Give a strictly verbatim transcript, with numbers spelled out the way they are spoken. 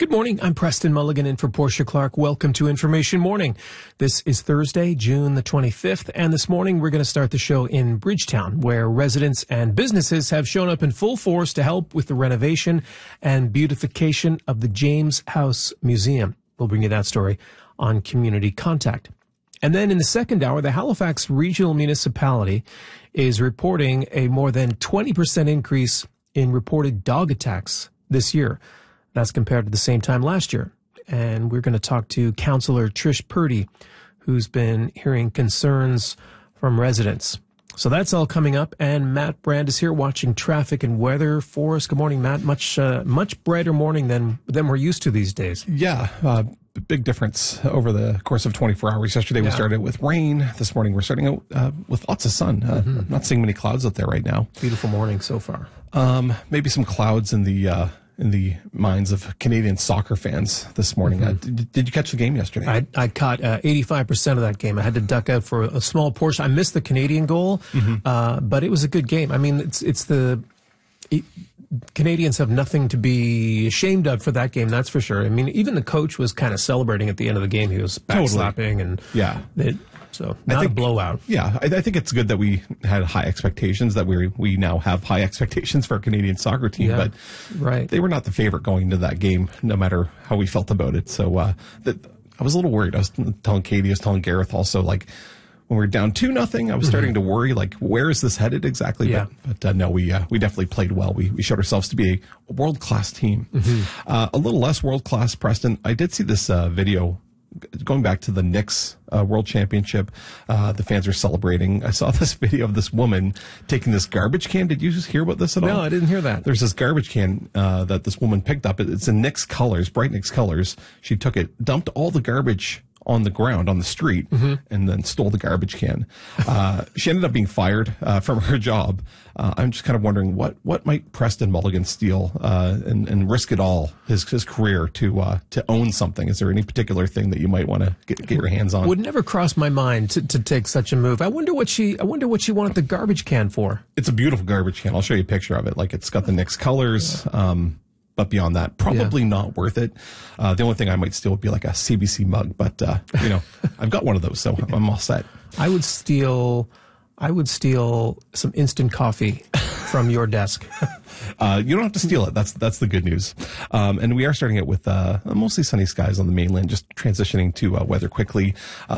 Good morning. I'm Preston Mulligan in for Portia Clark. Welcome to Information Morning. This is Thursday, June the twenty-fifth, and this morning we're going to start the show in Bridgetown, where residents and businesses have shown up in full force to help with the renovation and beautification of the James House Museum. We'll bring you that story on Community Contact. And then in the second hour, the Halifax Regional Municipality is reporting a more than twenty percent increase in reported dog attacks this year. That's compared to the same time last year. And we're going to talk to Councillor Trish Purdy, who's been hearing concerns from residents. So that's all coming up. And Matt Brand is here watching traffic and weather for us. Good morning, Matt. Much uh, much brighter morning than, than we're used to these days. Yeah, uh, big difference over the course of twenty-four hours. Yesterday we yeah. started with rain. This morning we're starting out uh, with lots of sun. Uh, mm-hmm. I'm not seeing many clouds out there right now. Beautiful morning so far. Um, maybe some clouds in the... Uh, in the minds of Canadian soccer fans this morning. Mm-hmm. uh, did, did you catch the game yesterday? I, I caught uh, eighty-five percent of that game. I had to duck out for a small portion. I missed the Canadian goal, mm-hmm. uh, but it was a good game. I mean, it's it's the... It, Canadians have nothing to be ashamed of for that game, that's for sure. I mean, even the coach was kind of celebrating at the end of the game. He was backslapping totally. and... Yeah. It, So not I think, a blowout. Yeah, I, I think it's good that we had high expectations, that we we now have high expectations for our Canadian soccer team. Yeah, but right. they were not the favorite going into that game, no matter how we felt about it. So uh, that, I was a little worried. I was telling Katie, I was telling Gareth also, like, when we were down two nothing, I was starting mm-hmm. to worry, like, where is this headed exactly? Yeah. But, but uh, no, we uh, we definitely played well. We we showed ourselves to be a world-class team. Mm-hmm. Uh, a little less world-class, Preston. I did see this uh, video going back to the Knicks uh, World Championship. Uh, the fans are celebrating. I saw this video of this woman taking this garbage can. Did you just hear about this at no, all? No, I didn't hear that. There's this garbage can uh, that this woman picked up. It's in Knicks colors, bright Knicks colors. She took it, dumped all the garbage on the ground, on the street, mm-hmm. and then stole the garbage can. Uh, she ended up being fired uh, from her job. Uh, I'm just kind of wondering, what what might Preston Mulligan steal uh, and, and risk it all, his his career, to uh, to own something? Is there any particular thing that you might want to get, get your hands on? Would never cross my mind to, to take such a move. I wonder what she I wonder what she wanted the garbage can for. It's a beautiful garbage can. I'll show you a picture of it. Like, it's got the Knicks colors. Um, But beyond that, probably yeah. not worth it. Uh, the only thing I might steal would be like a C B C mug. But, uh, you know, I've got one of those, so I'm all set. I would steal, I would steal some instant coffee from your desk. Uh, you don't have to steal it. That's that's the good news. Um, and we are starting it with uh, mostly sunny skies on the mainland, just transitioning to uh, weather quickly. Uh,